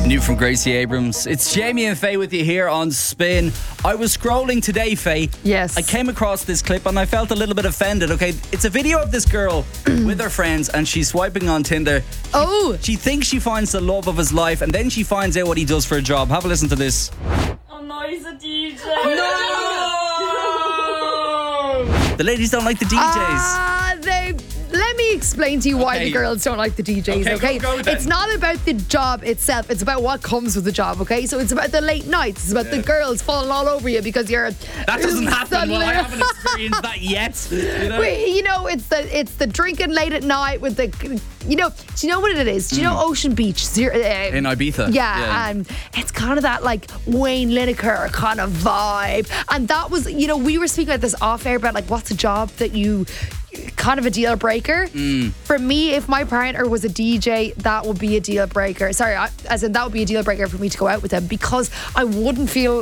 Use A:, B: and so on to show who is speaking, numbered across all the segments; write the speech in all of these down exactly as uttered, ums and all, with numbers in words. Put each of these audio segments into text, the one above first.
A: New from Gracie Abrams. It's Jamie and Faye with you here on Spin. I was scrolling today, Faye.
B: Yes.
A: I came across this clip and I felt a little bit offended. Okay, it's a video of this girl with her friends and she's swiping on Tinder.
B: Oh.
A: She thinks she finds the love of his life and then she finds out what he does for a job. Have a listen to this.
C: Oh no, he's a D J.
A: No! The ladies don't like the D Js.
B: Ah, they. Let me explain to you why
A: Okay.
B: the girls don't like the D Js,
A: Okay,
B: okay?
A: go- go then.
B: It's not about the job itself, it's about what comes with the job, okay? So it's about the late nights, it's about the girls falling all over you because you're...
A: That doesn't happen. Well, I haven't experienced that yet. You know?
B: Wait, you know, it's the it's the drinking late at night with the... You know, do you know what it is? Do you know Ocean Beach? Zero, uh,
A: In Ibiza.
B: Yeah, and it's kind of that like Wayne Lineker kind of vibe. And that was, you know, we were speaking about this off air about like what's a job that you kind of a deal breaker.
A: Mm.
B: For me, if my partner was a D J, that would be a deal breaker. Sorry, I, as in that would be a deal breaker for me to go out with him because I wouldn't feel.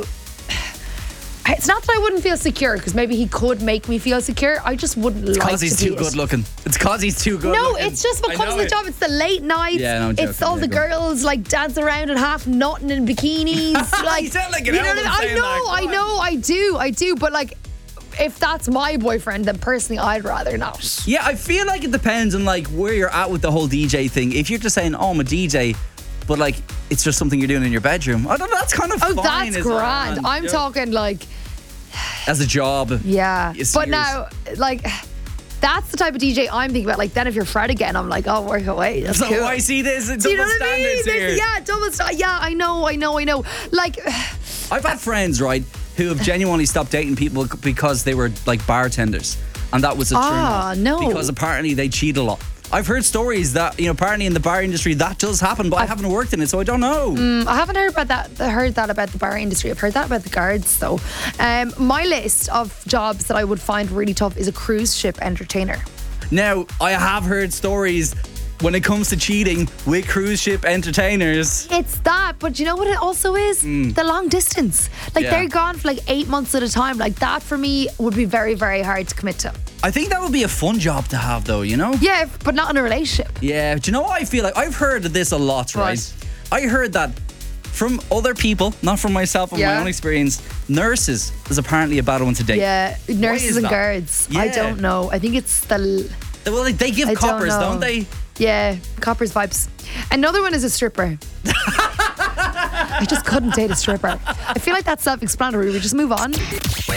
B: It's not that I wouldn't feel secure because maybe he could make me feel secure. I just wouldn't like to
A: Because he's
B: be
A: too
B: it.
A: good looking. It's because he's too good
B: No,
A: looking.
B: it's just what
A: I
B: comes
A: know
B: with
A: it.
B: the job. It's the late nights.
A: Yeah, no, I'm
B: it's
A: joking.
B: all
A: Yeah,
B: the
A: go on.
B: girls like dancing around and half nutting in bikinis. like,
A: You sound like an
B: you know
A: elder
B: what I mean?
A: saying
B: I know,
A: that.
B: I
A: Come
B: know, I do, I do. But like, if that's my boyfriend, then personally, I'd rather not.
A: Yeah, I feel like it depends on like where you're at with the whole D J thing. If you're just saying, "Oh, I'm a D J," but like it's just something you're doing in your bedroom, I don't know. That's kind of
B: Oh,
A: fine.
B: that's
A: as well,
B: grand.
A: man.
B: I'm
A: Yeah.
B: talking like,
A: as a job.
B: yeah.
A: You're
B: But
A: serious.
B: now, like, that's the type of D J I'm thinking about. Like, then if you're Fred again, I'm like, oh, work away. That's
A: So
B: cool.
A: I see this. It's
B: Do you know
A: double
B: what I mean?
A: standards
B: There's-
A: here.
B: Yeah, double st- Yeah, I know, I know, I know. Like,
A: I've had friends, right, who have genuinely stopped dating people because they were like bartenders, and that was a turn
B: Ah,
A: off.
B: no.
A: Because apparently they cheat a lot. I've heard stories that, you know, apparently in the bar industry that does happen, but I haven't worked in it, so I don't know.
B: I haven't heard about that. Heard that about the bar industry. I've heard that about the guards, though. Um, my list of jobs that I would find really tough is a cruise ship entertainer.
A: Now, I have heard stories when it comes to cheating with cruise ship entertainers.
B: It's that, but you know what it also is? The long distance. Like
A: Yeah.
B: they're gone for like eight months at a time. Like that for me would be very, very hard to commit to.
A: I think that would be a fun job to have, though, you know?
B: Yeah, but not in a relationship.
A: Yeah, do you know what I feel like? I've heard of this a lot, right?
B: What?
A: I heard that from other people, not from myself and my
B: Yeah.
A: own experience. Nurses is apparently a bad one to date.
B: Yeah, nurses
A: is
B: and
A: that?
B: I
A: Yeah.
B: don't know. I think it's the.
A: Well, like, they give
B: I don't
A: coppers,
B: know.
A: don't they?
B: Yeah, coppers vibes. Another one is a stripper. I just couldn't date a stripper. I feel like that's self-explanatory. We just move on.